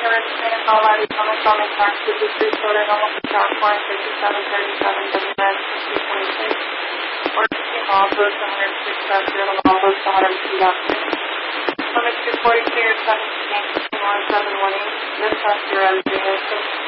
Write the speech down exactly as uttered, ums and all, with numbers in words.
originating call by the Thomas Thomas Tax fifty-three Florida Normal Star Form fifty-seven thirty-seven W S two twenty-six. Or all post one hundred six dot zero and all post one hundred two dot six. Limit two forty-two seventeen one seven one eight. This has your